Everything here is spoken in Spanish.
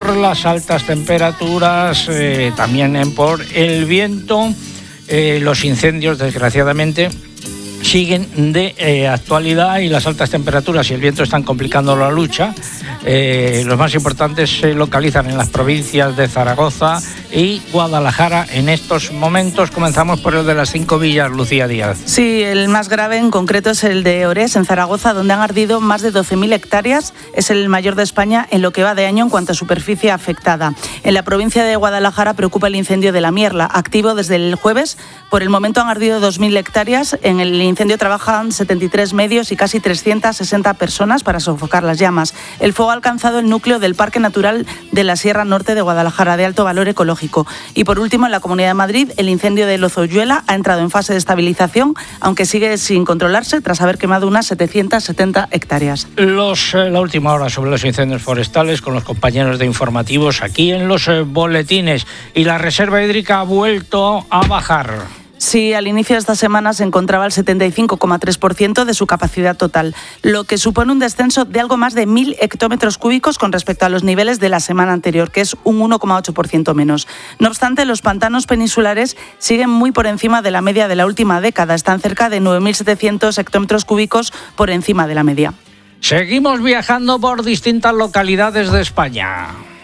por las altas temperaturas, también por el viento. Los incendios, desgraciadamente, siguen de actualidad, y las altas temperaturas y el viento están complicando la lucha. Los más importantes se localizan en las provincias de Zaragoza y Guadalajara en estos momentos. Comenzamos por el de las 5 villas, Lucía Díaz. Sí, el más grave en concreto es el de Orés, en Zaragoza, donde han ardido más de 12.000 hectáreas. Es el mayor de España en lo que va de año en cuanto a superficie afectada. En la provincia de Guadalajara preocupa el incendio de la Mierla, activo desde el jueves. Por el momento han ardido 2.000 hectáreas. En el incendio trabajan 73 medios y casi 360 personas para sofocar las llamas. El fuego ha alcanzado el núcleo del Parque Natural de la Sierra Norte de Guadalajara, de alto valor ecológico. Y por último, en la Comunidad de Madrid, el incendio de Lozoyuela ha entrado en fase de estabilización, aunque sigue sin controlarse tras haber quemado unas 770 hectáreas. La última hora sobre los incendios forestales con los compañeros de informativos aquí en los boletines. Y la reserva hídrica ha vuelto a bajar. Sí, al inicio de esta semana se encontraba al 75,3% de su capacidad total, lo que supone un descenso de algo más de 1.000 hectómetros cúbicos con respecto a los niveles de la semana anterior, que es un 1,8% menos. No obstante, los pantanos peninsulares siguen muy por encima de la media de la última década. Están cerca de 9.700 hectómetros cúbicos por encima de la media. Seguimos viajando por distintas localidades de España.